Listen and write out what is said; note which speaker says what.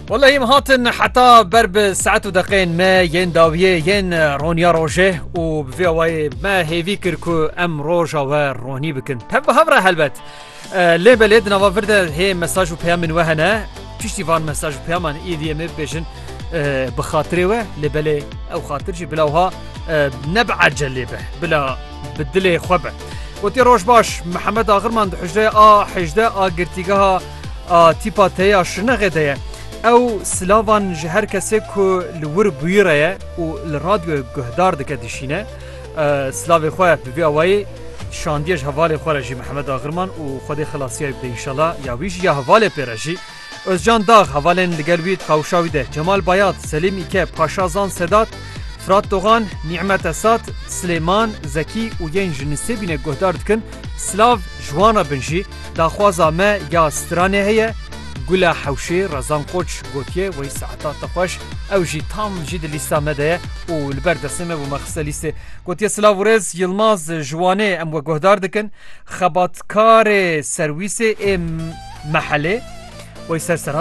Speaker 1: والله هم هاتن حتى برب ساعت و دقين ما ين داوية ين رونيا روجه و بفيواي ما هيفي كركو ام روجا و روني بكن هفرا هلبت لي بلد نوا فرده هي مساج و بيام من وهنا تشتي فان مساج و بيامان ايدي ام بيجن بخاطري و لبلي او خاطرجي بلاوها نبع جلبه بلا بدلي خبع وتي روج باش محمد آغرمان حجده حجده قرتيگاها تيبا تيا شنغده او سلاوان جهر کسی که لور بویره و لرادیو گهدار دکه دشینه سلاوی خواه بوی اوایی شاندیش حوالی خواه رجی محمد آغرمان و خود خلاصیه بده انشالله یاویش یا حوالی پیرجی özcan dağ havalên ligelwî xewşawî de Cemal Bayat, Selim İke, Paşazan Sedat, Fırat Doğan, Nimet Esat, Süleyman, Zeki û yên ji nisêbîne guhdar dikin Slav Jwana bin jî daxwaza me ya stranê heye Gula Hewşê Rezan Koç gotiye wê saeta te xweş ew jî tam jî di lîsta me de ye û li ber destê me bû me xiste lîstê gotiye Slav Rêz Yılmaz Jwanê em we guhdar dikin xebatkarê serwîsê ê mehelê wê serserhat